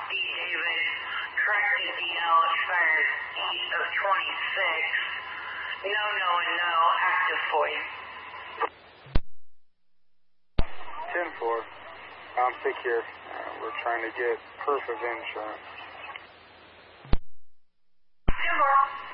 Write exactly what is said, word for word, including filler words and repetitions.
D. David, correcting D L expires east of twenty-six. No, no, and no, active for you. ten four, I'm secure. Uh, we're trying to get proof of insurance. ten four.